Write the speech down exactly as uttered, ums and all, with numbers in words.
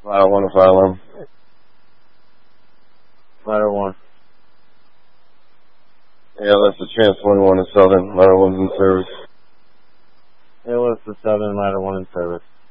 Ladder one to fire alarm. Ladder one. Yeah, that's the Trans twenty-one to Southern. Ladder one's in service. A L S to seven, ladder one in service.